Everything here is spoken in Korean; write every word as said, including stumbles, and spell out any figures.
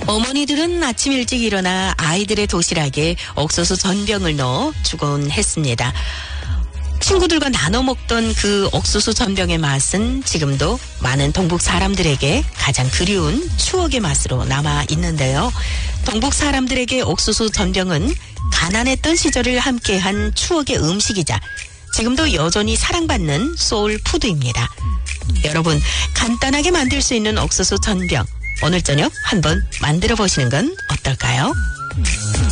어머니들은 아침 일찍 일어나 아이들의 도시락에 옥수수 전병을 넣어 주곤 했습니다. 친구들과 나눠 먹던 그 옥수수 전병의 맛은 지금도 많은 동북 사람들에게 가장 그리운 추억의 맛으로 남아 있는데요. 동북 사람들에게 옥수수 전병은 가난했던 시절을 함께한 추억의 음식이자 지금도 여전히 사랑받는 소울푸드입니다. 여러분, 간단하게 만들 수 있는 옥수수 전병, 오늘 저녁 한번 만들어 보시는 건 어떨까요?